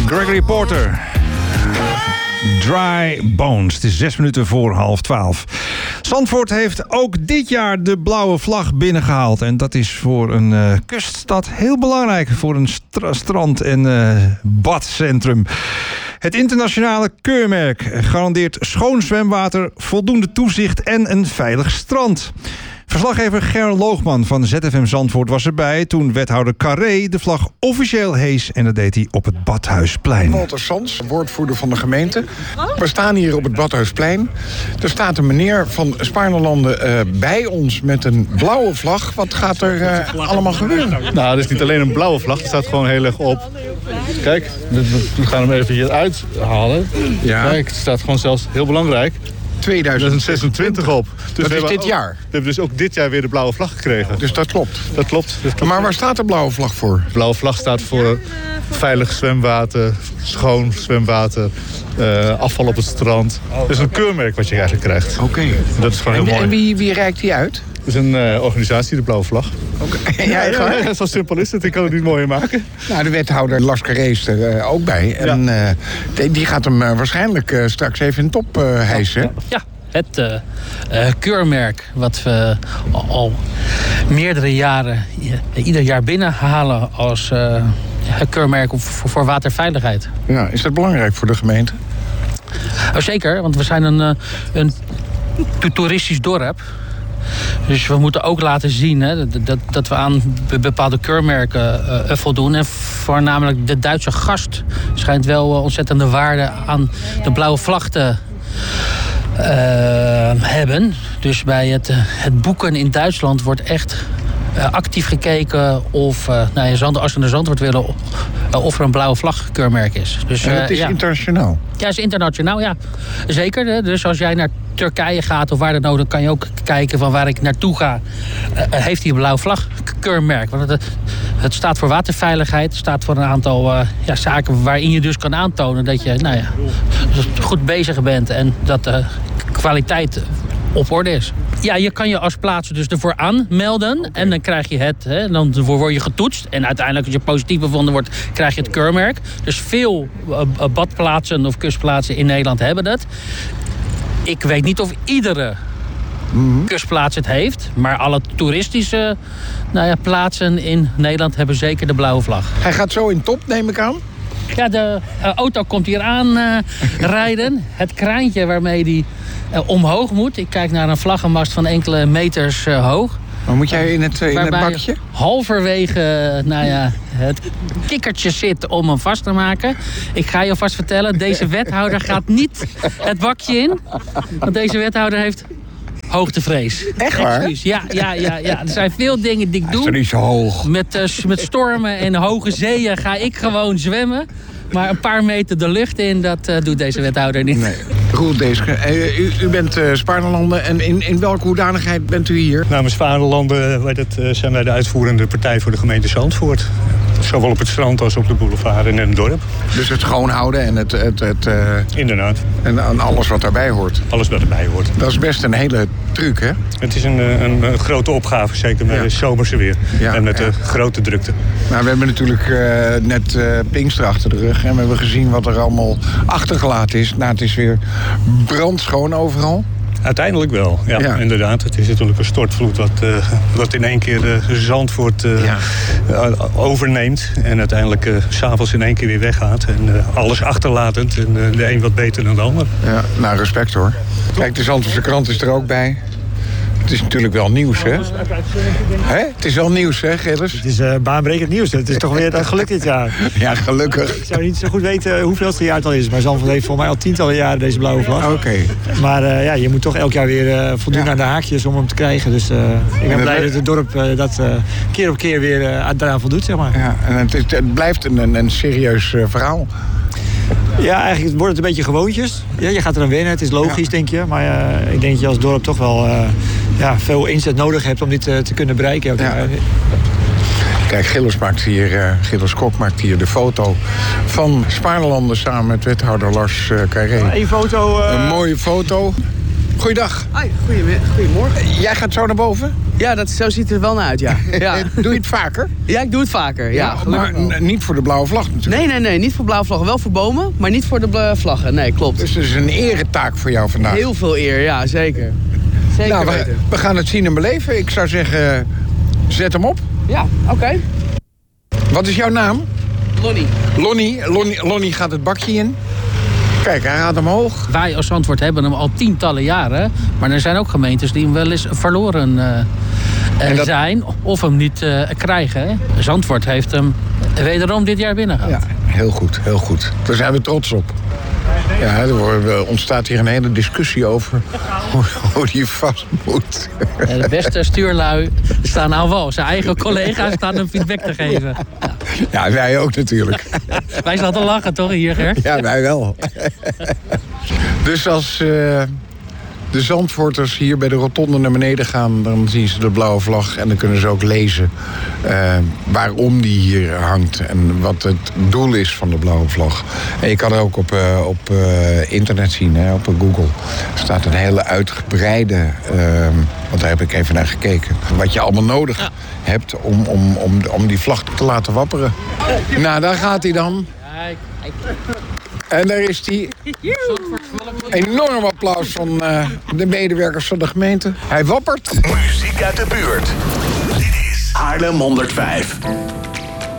Gregory Porter. Dry Bones. Het is 6 minuten voor 11:30. Zandvoort heeft ook dit jaar de blauwe vlag binnengehaald. En dat is voor een kuststad heel belangrijk. Voor een strand- en badcentrum. Het internationale keurmerk garandeert schoon zwemwater, voldoende toezicht en een veilig strand. Verslaggever Ger Loogman van ZFM Zandvoort was erbij toen wethouder Carré de vlag officieel hees. En dat deed hij op het Badhuisplein. Walter Sans, woordvoerder van de gemeente. We staan hier op het Badhuisplein. Er staat een meneer van Spaarne-Landen bij ons met een blauwe vlag. Wat gaat er allemaal gebeuren? Nou, het is niet alleen een blauwe vlag. Het staat gewoon heel erg op. Kijk, we gaan hem even hier uithalen. Ja. Kijk, het staat gewoon zelfs heel belangrijk. 2026 op. Dus dat is dit jaar? We hebben dus ook dit jaar weer de blauwe vlag gekregen. Dus dat klopt? Dat klopt. Maar waar staat de blauwe vlag voor? De blauwe vlag staat voor veilig zwemwater, schoon zwemwater, afval op het strand. Dat is een keurmerk wat je eigenlijk krijgt. Oké. Dat is gewoon heel mooi. En wie reikt die uit? Het is een organisatie, de blauwe vlag. Okay. Ja, zo simpel is het. Ik kan het niet mooier maken. Nou, de wethouder Lars Carré is er ook bij. En die gaat hem waarschijnlijk straks even in top hijsen. Ja. Het keurmerk wat we al meerdere jaren ieder jaar binnenhalen als keurmerk voor waterveiligheid. Ja, is dat belangrijk voor de gemeente? Zeker, want we zijn een toeristisch dorp. Dus we moeten ook laten zien dat we aan bepaalde keurmerken voldoen. En voornamelijk de Duitse gast schijnt wel ontzettende waarde aan de blauwe vlag te hebben. Dus bij het boeken in Duitsland wordt echt actief gekeken of als ze naar Zandvoort willen of er een blauwe vlag keurmerk is. Dus, en het is internationaal? Ja, het is internationaal, ja. Zeker. Dus als jij naar Turkije gaat of waar dan ook, dan kan je ook kijken van waar ik naartoe ga. Heeft hij een blauwe vlag keurmerk? Want het staat voor waterveiligheid. Het staat voor een aantal zaken waarin je dus kan aantonen dat je goed bezig bent en dat de kwaliteit op orde is. Ja, je kan je als plaatser dus ervoor aanmelden. En dan krijg je het, dan word je getoetst. En uiteindelijk, als je positief bevonden wordt, krijg je het keurmerk. Dus veel badplaatsen of kustplaatsen in Nederland hebben dat. Ik weet niet of iedere kustplaats het heeft. Maar alle toeristische plaatsen in Nederland hebben zeker de blauwe vlag. Hij gaat zo in top, neem ik aan? Ja, de auto komt hier aan rijden. Het kraantje waarmee die omhoog moet. Ik kijk naar een vlaggenmast van enkele meters hoog. Maar moet jij in het bakje? Halverwege het kikkertje zit om hem vast te maken. Ik ga je alvast vertellen, deze wethouder gaat niet het bakje in. Want deze wethouder heeft hoogtevrees. Echt waar? Excuus. Ja. Er zijn veel dingen die ik doe. Is er niet zo hoog? Met stormen en hoge zeeën ga ik gewoon zwemmen. Maar een paar meter de lucht in, dat doet deze wethouder niet. Nee. Roel Deeske, u bent Spaarne-Landen en in welke hoedanigheid bent u hier? Namens Spaarne-Landen zijn wij de uitvoerende partij voor de gemeente Zandvoort. Zowel op het strand als op de boulevard en in het dorp. Dus het schoonhouden en het Inderdaad. En alles wat daarbij hoort. Alles wat erbij hoort. Dat is best een hele truc, hè? Het is een grote opgave, zeker met het zomerse weer. En met de grote drukte. Nou, we hebben natuurlijk net Pinkster achter de rug. En we hebben gezien wat er allemaal achtergelaten is. Nou, het is weer brandschoon overal. Uiteindelijk wel, ja, inderdaad. Het is natuurlijk een stortvloed wat in één keer Zandvoort overneemt. En uiteindelijk 's avonds in één keer weer weggaat. En alles achterlatend. En de een wat beter dan de ander. Ja, nou, respect hoor. Kijk, de Zandvoortse krant is er ook bij. Het is natuurlijk wel nieuws, hè? Het is wel nieuws, hè, Gilles? Het is baanbrekend nieuws. Het is toch weer gelukt dit jaar. Ja, gelukkig. Ik zou niet zo goed weten hoeveelste jaar het al is. Maar Zandvoort heeft volgens mij al tientallen jaren deze blauwe vlag. Oké. Maar je moet toch elk jaar weer voldoen aan de haakjes om hem te krijgen. Dus ik ben blij dat het dorp dat keer op keer weer daaraan voldoet, zeg maar. Ja, en het blijft een serieus verhaal. Ja, eigenlijk wordt het een beetje gewoontjes. Ja, je gaat er aan wennen, het is logisch, denk je. Maar ik denk dat je als dorp toch wel veel inzet nodig hebt om dit te kunnen bereiken. Ja. Kijk, Gilles Kok maakt hier de foto van Spaarne-Landen samen met wethouder Lars Carré. Eén foto. Een mooie foto. Goeiedag. Hoi, goedemorgen. Jij gaat zo naar boven? Ja, zo ziet het er wel naar uit, ja. Ja. Doe je het vaker? Ja, ik doe het vaker. Ja, maar niet voor de blauwe vlag natuurlijk. Nee, niet voor blauwe vlaggen. Wel voor bomen, maar niet voor de vlaggen. Nee, klopt. Dus het is een eretaak voor jou vandaag. Heel veel eer, ja, zeker. Zeker weten. We gaan het zien en beleven. Ik zou zeggen, zet hem op. Ja, oké. Wat is jouw naam? Lonnie. Lonnie gaat het bakje in. Kijk, hij gaat omhoog. Wij als Zandvoort hebben hem al tientallen jaren. Maar er zijn ook gemeentes die hem wel eens verloren zijn. Of hem niet krijgen. Hè. Zandvoort heeft hem wederom dit jaar binnengehaald. Ja, heel goed, heel goed. Daar zijn we trots op. Ja, er ontstaat hier een hele discussie over hoe die vast moet. De beste stuurlui staan aan wal. Zijn eigen collega's staan hem feedback te geven. Ja, wij ook natuurlijk. Wij zaten te lachen toch hier, Ger? Ja, wij wel. Dus als de Zandvoorters hier bij de rotonde naar beneden gaan, dan zien ze de blauwe vlag en dan kunnen ze ook lezen waarom die hier hangt en wat het doel is van de blauwe vlag. En je kan er ook op internet zien, hè, op Google. Er staat een hele uitgebreide, want daar heb ik even naar gekeken, wat je allemaal nodig hebt om die vlag te laten wapperen. Nou, daar gaat hij dan. En daar is hij. Enorm applaus van de medewerkers van de gemeente. Hij wappert. Muziek uit de buurt. Dit is Haarlem 105.